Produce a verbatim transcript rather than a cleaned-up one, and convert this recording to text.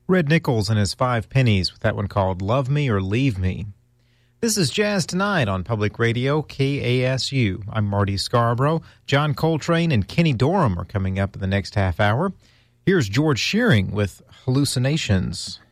Red Nichols and his Five Pennies with that one called Love Me or Leave Me. This is Jazz Tonight on Public Radio, K A S U. I'm Marty Scarborough. John Coltrane and Kenny Dorham are coming up in the next half hour. Here's George Shearing with Hallucinations.